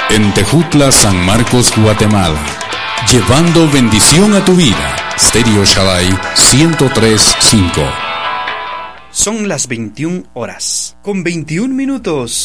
En Tejutla, San Marcos, Guatemala. Llevando bendición a tu vida. Stereo Shaddai 103.5. Son las 21 horas, con 21 minutos.